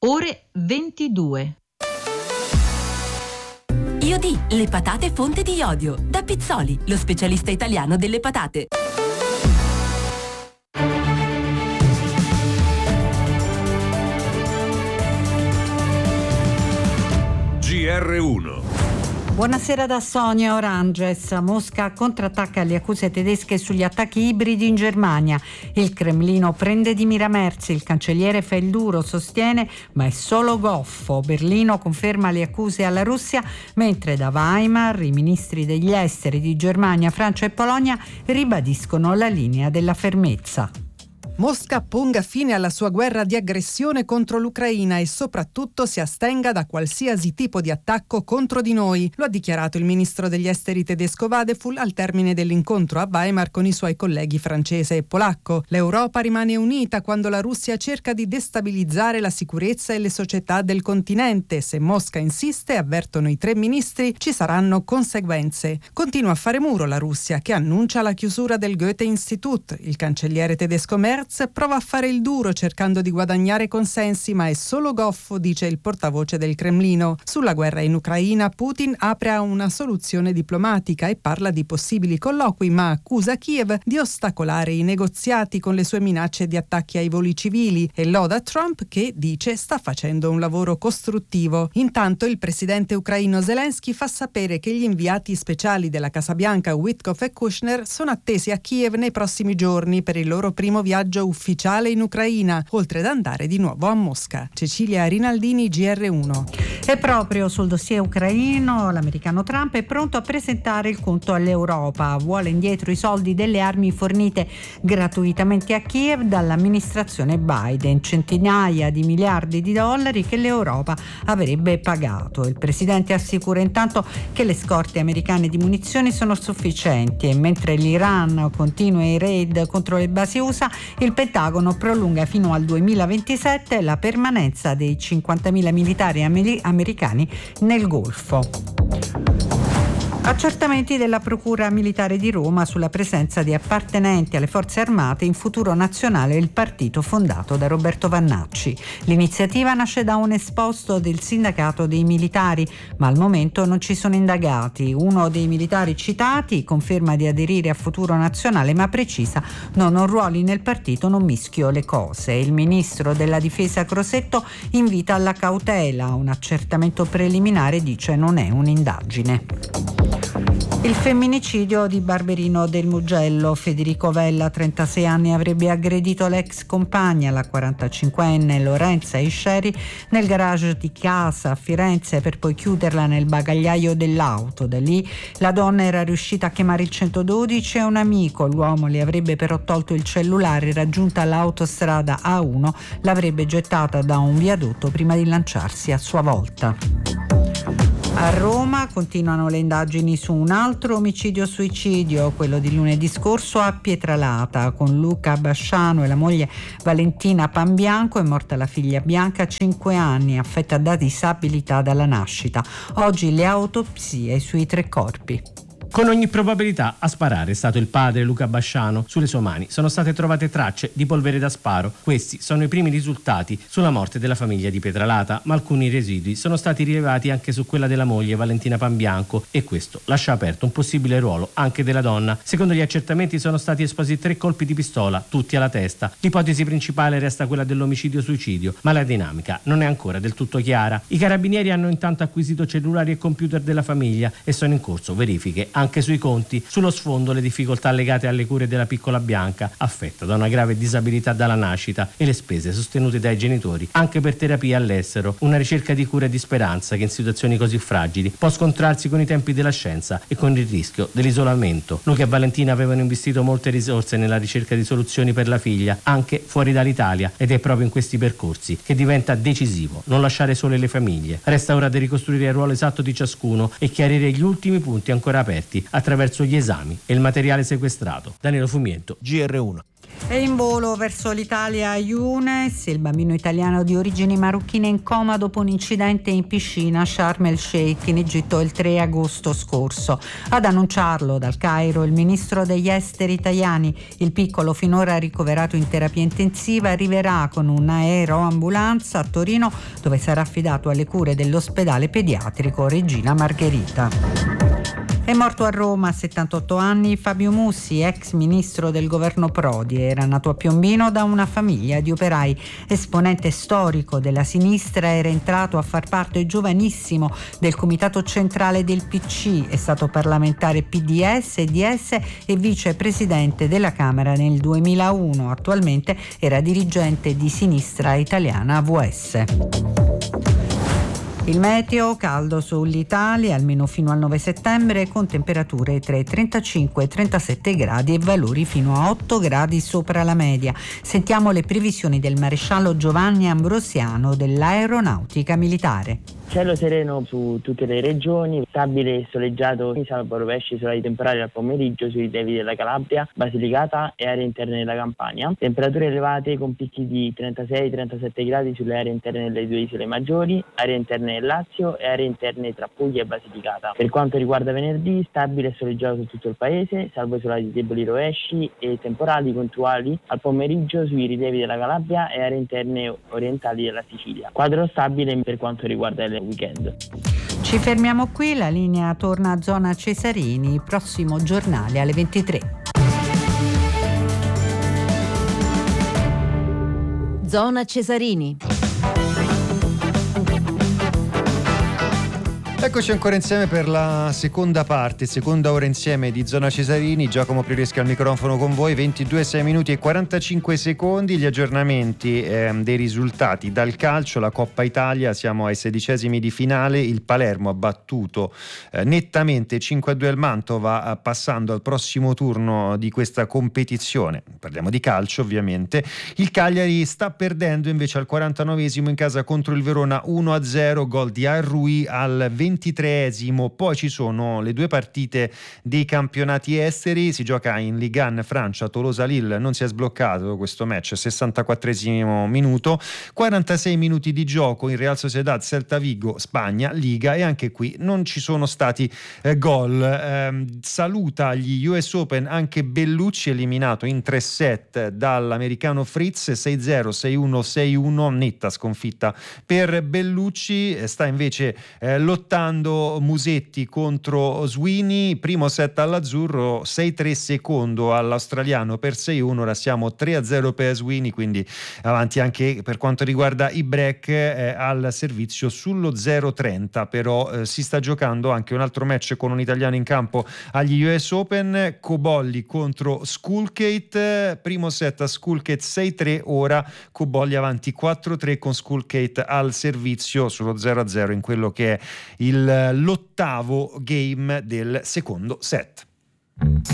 ore 22. IOD, le patate fonte di iodio. Da Pizzoli, lo specialista italiano delle patate. GR1. Buonasera da Sonia Oranges. Mosca contrattacca le accuse tedesche sugli attacchi ibridi in Germania. Il Cremlino prende di mira Merz. Il cancelliere fa il duro, sostiene, ma è solo goffo. Berlino conferma le accuse alla Russia, mentre da Weimar i ministri degli esteri di Germania, Francia e Polonia ribadiscono la linea della fermezza. Mosca ponga fine alla sua guerra di aggressione contro l'Ucraina e soprattutto si astenga da qualsiasi tipo di attacco contro di noi. Lo ha dichiarato il ministro degli esteri tedesco Vadeful al termine dell'incontro a Weimar con i suoi colleghi francese e polacco. L'Europa rimane unita quando la Russia cerca di destabilizzare la sicurezza e le società del continente. Se Mosca insiste, avvertono i tre ministri, ci saranno conseguenze. Continua a fare muro la Russia, che annuncia la chiusura del Goethe-Institut. Il cancelliere tedesco Merz prova a fare il duro cercando di guadagnare consensi, ma è solo goffo, dice il portavoce del Cremlino. Sulla guerra in Ucraina Putin apre a una soluzione diplomatica e parla di possibili colloqui, ma accusa Kiev di ostacolare i negoziati con le sue minacce di attacchi ai voli civili e loda Trump, che dice sta facendo un lavoro costruttivo. Intanto il presidente ucraino Zelensky fa sapere che gli inviati speciali della Casa Bianca Witkoff e Kushner sono attesi a Kiev nei prossimi giorni per il loro primo viaggio ufficiale in Ucraina, oltre ad andare di nuovo a Mosca. Cecilia Rinaldini, GR1. E proprio sul dossier ucraino, l'americano Trump è pronto a presentare il conto all'Europa. Vuole indietro i soldi delle armi fornite gratuitamente a Kiev dall'amministrazione Biden, centinaia di miliardi di dollari che l'Europa avrebbe pagato. Il presidente assicura intanto che le scorte americane di munizioni sono sufficienti e mentre l'Iran continua i raid contro le basi USA, il Pentagono prolunga fino al 2027 la permanenza dei 50.000 militari americani nel Golfo. Accertamenti della Procura Militare di Roma sulla presenza di appartenenti alle forze armate in Futuro Nazionale, il partito fondato da Roberto Vannacci. L'iniziativa nasce da un esposto del sindacato dei militari, ma al momento non ci sono indagati. Uno dei militari citati conferma di aderire a Futuro Nazionale, ma precisa: non ho ruoli nel partito, non mischio le cose. Il ministro della Difesa Crosetto invita alla cautela. Un accertamento preliminare, dice, non è un'indagine. Il femminicidio di Barberino del Mugello. Federico Vella, 36 anni, avrebbe aggredito l'ex compagna, la 45enne Lorenza Isceri, nel garage di casa a Firenze per poi chiuderla nel bagagliaio dell'auto. Da lì la donna era riuscita a chiamare il 112 e un amico. L'uomo le avrebbe però tolto il cellulare. Raggiunta l'autostrada A1 l'avrebbe gettata da un viadotto prima di lanciarsi a sua volta. A Roma continuano le indagini su un altro omicidio-suicidio, quello di lunedì scorso a Pietralata. Con Luca Basciano e la moglie Valentina Panbianco è morta la figlia Bianca, 5 anni, affetta da disabilità dalla nascita. Oggi le autopsie sui 3 corpi. Con ogni probabilità a sparare è stato il padre Luca Basciano. Sulle sue mani sono state trovate tracce di polvere da sparo. Questi sono i primi risultati sulla morte della famiglia di Pietralata, ma alcuni residui sono stati rilevati anche su quella della moglie Valentina Panbianco e questo lascia aperto un possibile ruolo anche della donna. Secondo gli accertamenti sono stati esposti 3 colpi di pistola, tutti alla testa. L'ipotesi principale resta quella dell'omicidio-suicidio, ma la dinamica non è ancora del tutto chiara. I carabinieri hanno intanto acquisito cellulari e computer della famiglia e sono in corso verifiche anche sui conti. Sullo sfondo le difficoltà legate alle cure della piccola Bianca, affetta da una grave disabilità dalla nascita, e le spese sostenute dai genitori anche per terapie all'estero, una ricerca di cura e di speranza che in situazioni così fragili può scontrarsi con i tempi della scienza e con il rischio dell'isolamento. Luca e Valentina avevano investito molte risorse nella ricerca di soluzioni per la figlia anche fuori dall'Italia ed è proprio in questi percorsi che diventa decisivo non lasciare sole le famiglie. Resta ora di ricostruire il ruolo esatto di ciascuno e chiarire gli ultimi punti ancora aperti attraverso gli esami e il materiale sequestrato. Danilo Fumiento, GR1. E in volo verso l'Italia Younes, il bambino italiano di origini marocchine in coma dopo un incidente in piscina a Sharm el Sheikh in Egitto il 3 agosto scorso. Ad annunciarlo dal Cairo il ministro degli esteri Tajani. Il piccolo, finora ricoverato in terapia intensiva, arriverà con un aeroambulanza a Torino, dove sarà affidato alle cure dell'ospedale pediatrico Regina Margherita. È morto a Roma a 78 anni Fabio Mussi, ex ministro del governo Prodi. Era nato a Piombino da una famiglia di operai. Esponente storico della sinistra, era entrato a far parte giovanissimo del comitato centrale del PC. È stato parlamentare PDS, DS e vicepresidente della Camera nel 2001. Attualmente era dirigente di Sinistra Italiana AVS. Il meteo: caldo sull'Italia almeno fino al 9 settembre, con temperature tra i 35 e 37 gradi e valori fino a 8 gradi sopra la media. Sentiamo le previsioni del maresciallo Giovanni Ambrosiano dell'Aeronautica Militare. Cielo sereno su tutte le regioni, stabile e soleggiato, salvo rovesci solari temporali al pomeriggio sui rilievi della Calabria, Basilicata e aree interne della Campania. Temperature elevate con picchi di 36-37 gradi sulle aree interne delle due isole maggiori, aree interne del Lazio e aree interne tra Puglia e Basilicata. Per quanto riguarda venerdì, stabile e soleggiato su tutto il paese, salvo isolati deboli rovesci e temporali puntuali al pomeriggio sui rilievi della Calabria e aree interne orientali della Sicilia. Quadro stabile per quanto riguarda il weekend. Ci fermiamo qui, la linea torna a Zona Cesarini, prossimo giornale alle 23. Zona Cesarini. Eccoci ancora insieme per la seconda parte, seconda ora insieme di Zona Cesarini. Giacomo Prioreschi al microfono con voi, 22 minuti e 45 secondi, gli aggiornamenti dei risultati dal calcio, la Coppa Italia, siamo ai 16esimi di finale, il Palermo ha battuto nettamente 5-2 il Mantova, passando al prossimo turno di questa competizione, parliamo di calcio ovviamente. Il Cagliari sta perdendo invece al 49esimo in casa contro il Verona 1-0, gol di Arrui al 23esimo. Poi ci sono le due partite dei campionati esteri, si gioca in Ligue 1 Francia, Tolosa-Lille non si è sbloccato questo match, 64esimo minuto, 46 minuti di gioco in Real Sociedad Celta Vigo Spagna Liga, e anche qui non ci sono stati gol. Saluta gli US Open anche Bellucci, eliminato in 3 set dall'americano Fritz, 6-0, 6-1, 6-1, netta sconfitta per Bellucci. Sta invece lottando Musetti contro Sweeney, primo set all'azzurro, 6-3, secondo all'australiano per 6-1, ora siamo 3-0 per Sweeney, quindi avanti anche per quanto riguarda i break al servizio sullo 0-30, però si sta giocando anche un altro match con un italiano in campo agli US Open, Cobolli contro Skulkate, primo set a Skulkate 6-3, ora Cobolli avanti 4-3 con Skulkate al servizio sullo 0-0 in quello che è l'ottavo game del secondo set.